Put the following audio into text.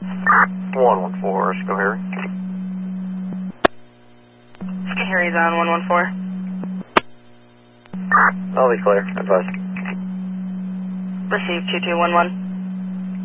114, Schoharie. Schoharie's on 114. I'll be clear. Advise. Receive 2211.